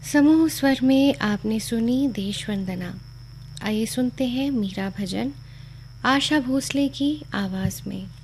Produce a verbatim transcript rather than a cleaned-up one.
समूह स्वर में आपने सुनी देश वंदना। आइए सुनते हैं मीरा भजन आशा भोसले की आवाज़ में।